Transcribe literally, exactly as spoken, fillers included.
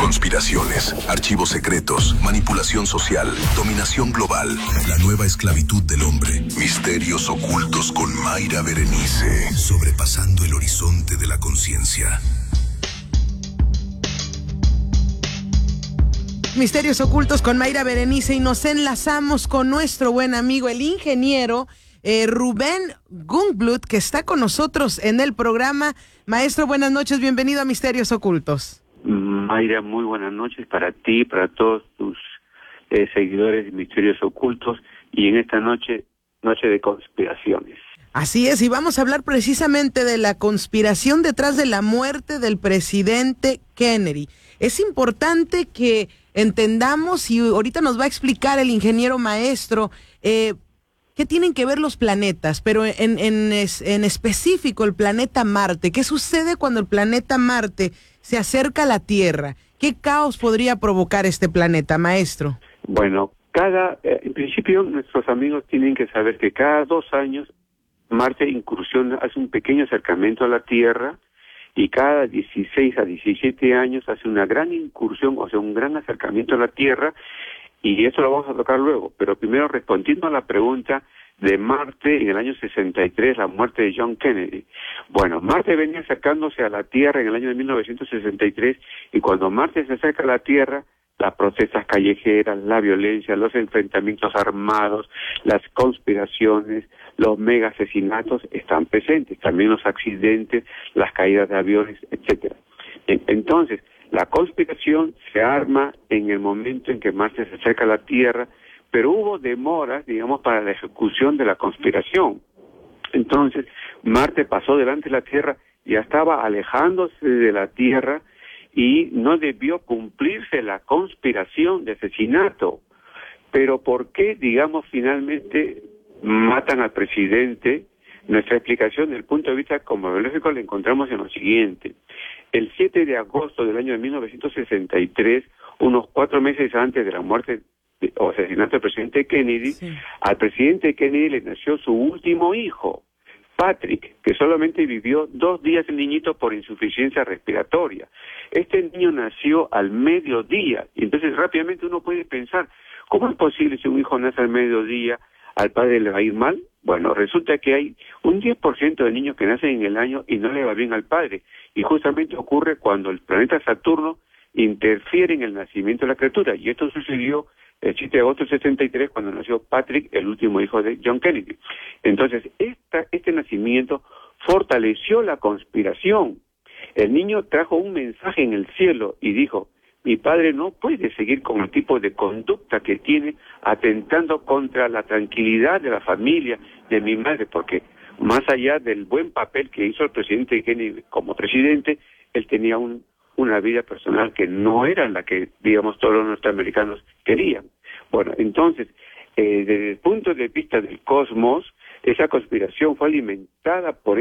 Conspiraciones, archivos secretos, manipulación social, dominación global, la nueva esclavitud del hombre, misterios ocultos con Mayra Berenice, sobrepasando el horizonte de la conciencia. Misterios ocultos con Mayra Berenice, y nos enlazamos con nuestro buen amigo, el ingeniero eh, Rubén Gungblut, que está con nosotros en el programa. Maestro, buenas noches, bienvenido a Misterios Ocultos. Mayra, muy buenas noches para ti, para todos tus eh, seguidores de Misterios Ocultos, y en esta noche, noche de conspiraciones. Así es, y vamos a hablar precisamente de la conspiración detrás de la muerte del presidente Kennedy. Es importante que entendamos, y ahorita nos va a explicar el ingeniero maestro, eh, qué tienen que ver los planetas, pero en, en, en específico el planeta Marte. ¿Qué sucede cuando el planeta Marte se acerca a la Tierra? ¿Qué caos podría provocar este planeta, maestro? Bueno, cada, eh, en principio nuestros amigos tienen que saber que cada dos años Marte incursiona, hace un pequeño acercamiento a la Tierra, y cada dieciséis a diecisiete años hace una gran incursión, o sea, un gran acercamiento a la Tierra, y esto lo vamos a tocar luego. Pero primero, respondiendo a la pregunta de Marte en el año sesenta y tres, la muerte de John Kennedy. Bueno, Marte venía acercándose a la Tierra en el año de mil novecientos sesenta y tres, y cuando Marte se acerca a la Tierra, las protestas callejeras, la violencia, los enfrentamientos armados, las conspiraciones, los mega asesinatos están presentes, también los accidentes, las caídas de aviones, etcétera. Entonces, la conspiración se arma en el momento en que Marte se acerca a la Tierra, pero hubo demoras, digamos, para la ejecución de la conspiración. Entonces, Marte pasó delante de la Tierra, ya estaba alejándose de la Tierra, y no debió cumplirse la conspiración de asesinato. Pero ¿por qué, digamos, finalmente matan al presidente? Nuestra explicación desde el punto de vista cosmológico la encontramos en lo siguiente. El siete de agosto del año de mil novecientos sesenta y tres, unos cuatro meses antes de la muerte de, o asesinato del presidente Kennedy, sí, al presidente Kennedy le nació su último hijo, Patrick, que solamente vivió dos días el niñito por insuficiencia respiratoria. Este niño nació al mediodía, y entonces rápidamente uno puede pensar, ¿cómo es posible si un hijo nace al mediodía, al padre le va a ir mal? Bueno, resulta que hay un diez por ciento de niños que nacen en el año y no le va bien al padre, y justamente ocurre cuando el planeta Saturno interfiere en el nacimiento de la criatura, y esto sucedió el siete de agosto del sesenta y tres, cuando nació Patrick, el último hijo de John Kennedy. Entonces, esta, este nacimiento fortaleció la conspiración. El niño trajo un mensaje en el cielo y dijo, mi padre no puede seguir con el tipo de conducta que tiene, atentando contra la tranquilidad de la familia, de mi madre, porque más allá del buen papel que hizo el presidente Kennedy como presidente, él tenía un una vida personal que no era la que, digamos, todos los norteamericanos querían. Bueno, entonces, eh, desde el punto de vista del cosmos, esa conspiración fue alimentada por